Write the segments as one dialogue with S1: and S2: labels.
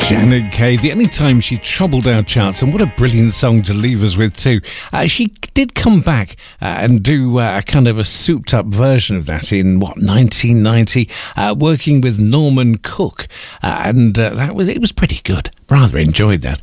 S1: Janet Kay, the only time she troubled our charts, and what a brilliant song to leave us with too. She did come back and do a kind of a souped up version of that in 1990, working with Norman Cook, and it was pretty good. Rather enjoyed that.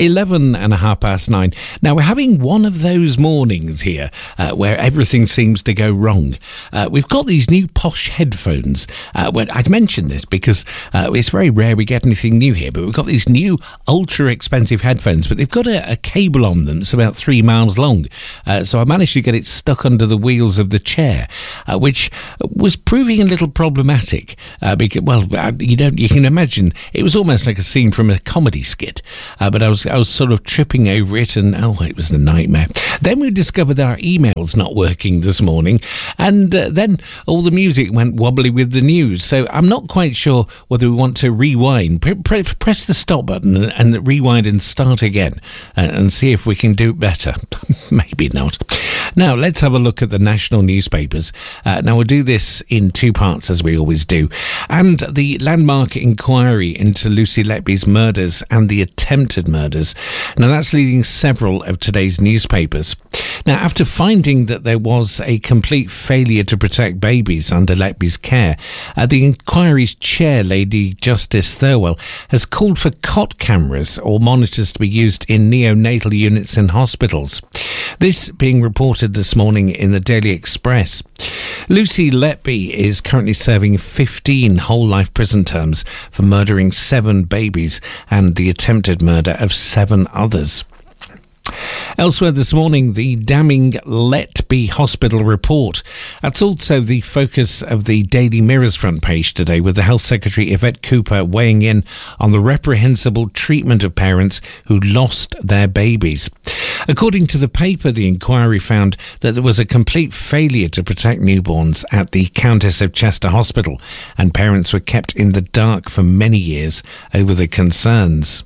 S1: 9:11. Now we're having one of those mornings here where everything seems to go wrong. We've got these new posh headphones. I'd mentioned this because it's very rare we get anything new here, but we've got these new ultra expensive headphones, but they've got a cable on them that's about 3 miles long. So I managed to get it stuck under the wheels of the chair, which was proving a little problematic. Because, you can imagine it was almost like a scene from a comedy skit, but I was sort of tripping over it, and it was a nightmare. Then we discovered our emails not working this morning, and then all the music went wobbly with the news. So I'm not quite sure whether we want to rewind, press the stop button and rewind and start again, and see if we can do it better. Maybe not. Now let's have a look at the national newspapers. Now we'll do this in two parts as we always do, and the landmark inquiry into Lucy Letby's murders and the attempted murders. Now that's leading several of today's newspapers. Now, after finding that there was a complete failure to protect babies under Letby's care, the inquiry's chair, Lady Justice Thirlwell, has called for cot cameras or monitors to be used in neonatal units in hospitals. This being reported this morning in the Daily Express. Lucy Letby is currently serving 15 whole-life prison terms for murdering 7 babies and the attempted murder of 7 others. Elsewhere this morning, the damning Letby Hospital report. That's also the focus of the Daily Mirror's front page today, with the Health Secretary Yvette Cooper weighing in on the reprehensible treatment of parents who lost their babies. According to the paper, the inquiry found that there was a complete failure to protect newborns at the Countess of Chester Hospital, and parents were kept in the dark for many years over the concerns.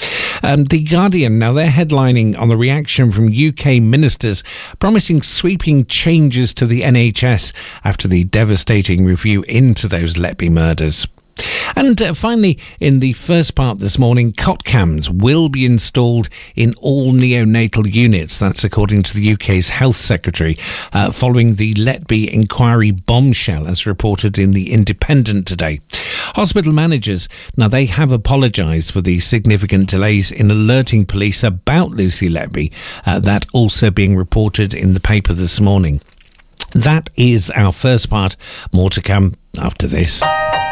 S1: The Guardian, now they're headlining on the reaction from UK ministers promising sweeping changes to the NHS after the devastating review into those Letby murders. And finally, in the first part this morning, cot cams will be installed in all neonatal units. That's according to the UK's Health Secretary, following the Letby inquiry bombshell, as reported in The Independent today. Hospital managers, now they have apologised for the significant delays in alerting police about Lucy Letby, that also being reported in the paper this morning. That is our first part. More to come after this.